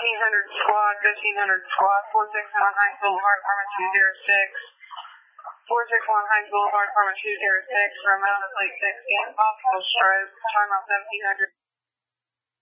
squad, 1500 squad, 461 Heinz Boulevard, apartment 206. 461 Heinz Boulevard, apartment 206, from out of plate 16, possible stroke, time out 1700.